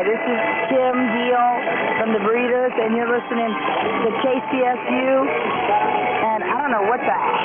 This is Kim Deal from the Burritos, and you're listening to KCSU. And I don't know what the